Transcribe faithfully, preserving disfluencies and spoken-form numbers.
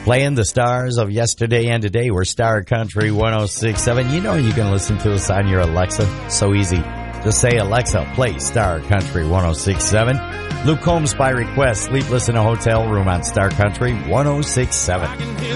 Playing the stars of yesterday and today. We're Star Country one oh six point seven. You know you can listen to us on your Alexa. So easy. Just say, Alexa, play Star Country one oh six point seven. Luke Combs by request. Sleepless in a Hotel Room on Star Country one oh six point seven.